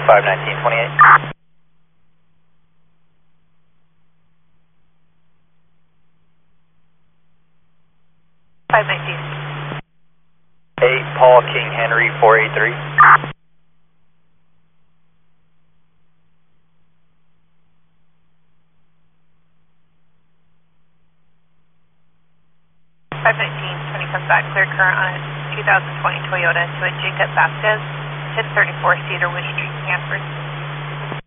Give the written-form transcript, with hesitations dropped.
51928. 519. 8 Paul King Henry 483. 519, clear current on a 2020 Toyota to a Jacob Vasquez, 1034 Cedar Wood Street, Hanford.